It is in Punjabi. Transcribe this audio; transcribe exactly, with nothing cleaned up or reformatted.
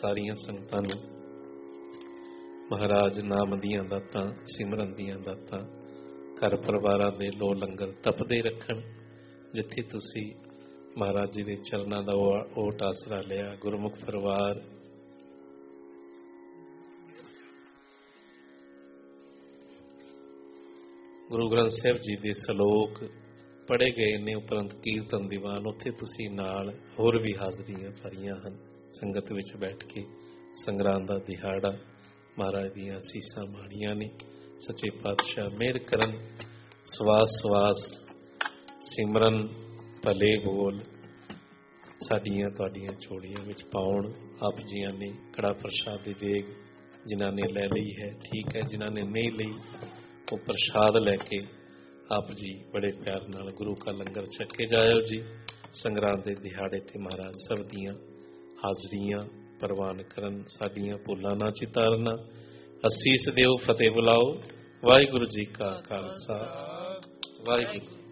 ਸਾਰੀਆਂ ਸੰਗਤਾਂ ਨੂੰ ਮਹਾਰਾਜ ਨਾਮ ਦੀਆਂ ਦਾਤਾਂ, ਸਿਮਰਨ ਦੀਆਂ ਦਾਤਾਂ, ਘਰ ਪਰਿਵਾਰਾਂ ਦੇ ਲੋ ਲੰਗਰ ਤਪਦੇ ਰੱਖਣ। ਜਿੱਥੇ ਤੁਸੀਂ ਮਹਾਰਾਜ ਜੀ ਦੇ ਚਰਨਾਂ ਦਾ ਓਟ ਆਸਰਾ ਲਿਆ, ਗੁਰਮੁਖ ਪਰਿਵਾਰ ਗੁਰੂ ਗ੍ਰੰਥ ਸਾਹਿਬ ਜੀ ਦੇ ਸਲੋਕ ਪੜ੍ਹੇ ਗਏ ਨੇ, ਉਪਰੰਤ ਕੀਰਤਨ ਦੀਵਾਨ, ਉੱਥੇ ਤੁਸੀਂ ਨਾਲ ਹੋਰ ਵੀ ਹਾਜ਼ਰੀਆਂ ਭਰੀਆਂ ਹਨ। ਸੰਗਤ ਵਿੱਚ ਬੈਠ ਕੇ ਸੰਗਰਾਂਦ ਦਾ ਦਿਹਾੜਾ ਮਹਾਰਾਜ ਦੀਆਂ ਅਸੀਸਾਂ ਮਾਣੀਆਂ ਨੇ। ਸੱਚੇ ਪਾਤਸ਼ਾਹ ਮਿਹਰ ਕਰਨ, ਸਵਾਸ ਸਵਾਸ ਸਿਮਰਨ ਭਲੇ ਬੋਲ ਸਾਡੀਆਂ ਤੁਹਾਡੀਆਂ ਝੋਲੀਆਂ ਵਿੱਚ ਪਾਉਣ। ਆਪ ਜੀਆਂ ਨੇ ਕੜਾ ਪ੍ਰਸ਼ਾਦ ਦੀ ਦੇਗ ਜਿਨ੍ਹਾਂ ਨੇ ਲੈ ਲਈ ਹੈ ਠੀਕ ਹੈ, ਜਿਨ੍ਹਾਂ ਨੇ ਨਹੀਂ ਲਈ ਉਹ ਪ੍ਰਸ਼ਾਦ ਲੈ ਕੇ ਆਪ ਜੀ ਬੜੇ ਪਿਆਰ ਨਾਲ ਗੁਰੂ ਕਾ ਲੰਗਰ ਛਕ ਕੇ ਜਾਇਓ ਜੀ। ਸੰਗਰਾਂਦ ਦੇ ਦਿਹਾੜੇ ਤੇ ਮਹਾਰਾਜ ਸਭ ਦੀਆਂ ਹਾਜ਼ਰੀਆਂ ਪ੍ਰਵਾਨ ਕਰਨ, ਸਾਡੀਆਂ ਭੁੱਲਾਂ ਨਾ ਚਿਤਾਰਨਾ। ਅਸੀਸ ਦਿਓ, ਫਤਿਹ ਬੁਲਾਓ। ਵਾਹਿਗੁਰੂ ਜੀ ਕਾ ਖਾਲਸਾ, ਵਾਹਿਗੁਰੂ।